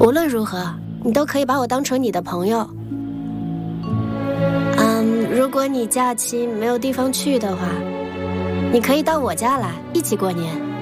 无论如何，你都可以把我当成你的朋友。如果你假期没有地方去的话，你可以到我家来，一起过年。